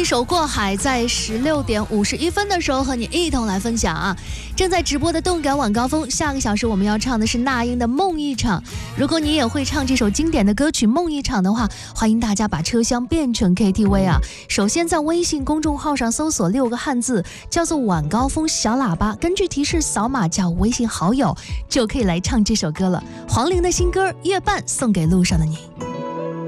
首过海，在16点51分的时候和你一同来分享啊！正在直播的动感晚高峰，下个小时我们要唱的是那英的《梦一场》。如果你也会唱这首经典的歌曲《梦一场》的话，欢迎大家把车厢变成 KTV 啊！首先在微信公众号上搜索6个汉字，叫做晚高峰小喇叭，根据提示扫码加微信好友，就可以来唱这首歌了。黄龄的新歌《月半》送给路上的你。